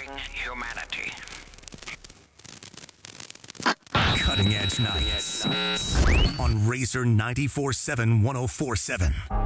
serving humanity. Cutting Edge Nights on Razor 94.7 104.7.